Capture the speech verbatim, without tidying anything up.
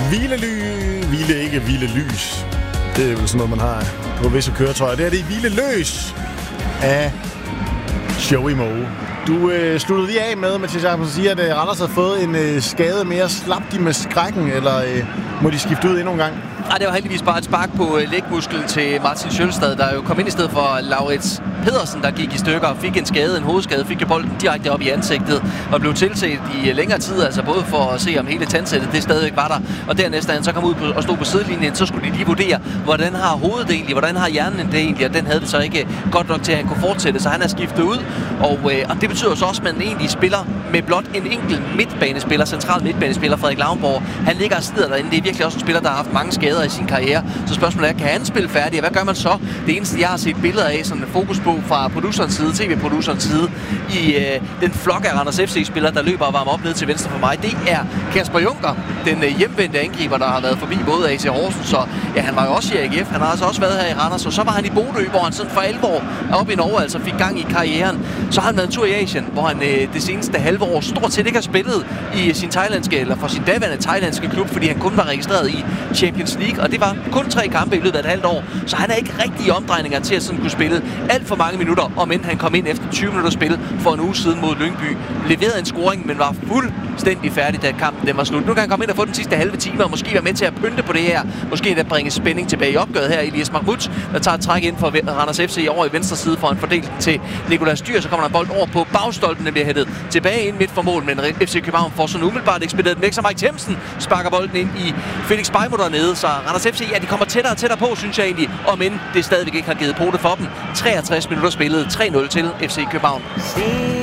hvilely... Hvile ikke, hvilelys. Det er vel sådan noget, man har på visse køretøjer. Det er det hvileløs af Joey Moe. Du øh, sluttede lige af med, Mathias Jacobsen siger, at øh, Randers har fået en øh, skade mere. Slap de med skrækken, eller øh, må de skifte ud endnu en gang? Nej, det var heldigvis bare et spark på øh, lægmusklen til Martin Sjølstad, der jo kom ind i stedet for Laurits Pedersen, der gik i stykker og fik en skade, en hovedskade, fik jo bolden direkte op i ansigtet og blev tilset i længere tid, altså både for at se, om hele tandsættet det stadigvæk var der, og dernæst, da han så kom ud på, og stod på sidelinjen, så skulle de lige vurdere, hvordan har hovedet egentlig, hvordan har hjernen det egentlig, og den havde det så ikke godt nok til, at han kunne fortsætte, så han er skiftet ud, og, øh, og det betyder så også, at man egentlig spiller med blot en enkelt midtbanespiller, central midtbanespiller, Frederik Lauenborg. Han ligger og slider derinde, det er virkelig også en spiller, der har haft mange skader i sin karriere, så spørgsmålet er, kan han spille færdig, og hvad gør man så? Det eneste, jeg har set billeder af, sådan en fokus på fra producerens side, tv-producerens side, i øh, den flok af Randers F C-spillere, der løber og varmer op ned til venstre for mig, det er Kasper Junker, den øh, hjemvendte angriber, der har været forbi både A C Horsens, så ja, han var jo også i A G F, han har altså også været her i Randers, og så var han i Bodø, hvor han sådan for alvor op i Norge, altså fik gang i karrieren. Så har han været en tur i Asien, hvor han øh, det seneste halve år stort set ikke har spillet i sin thailandske, eller for sin daværende thailandske klub, fordi han kun var registreret i Champions League, og det var kun tre kampe i løbet af et halvt år, så han er ikke rigtig omdrejninger til at sådan kunne spille alt for mange minutter, om end han kom ind efter tyve minutter spil for en uge siden mod Lyngby, leverede en scoring, men var fuldstændig færdig, da kampen den var slut. Nu kan han komme ind og få den sidste halve time, og måske være med til at pynte på det her, måske da bringe spænding tilbage i opgøret her. Elias Mahmoud, der tager et træk ind for Randers F C over i venstre side for en fordelt til Nicolas Dyr, så kommer der en bold over på bagstolpen, den bliver hættet tilbage ind midt for mål, men F C København får sådan umiddelbart ekspederet den væk, så Mike Themsen sparker bolden ind i Felix Beimo dernede, så Randers F C, ja, de kommer tættere og tættere på, synes jeg egentlig, om end det stadigvæk ikke har givet pote for dem. treogtres minutter spillet, tre nul til F C København.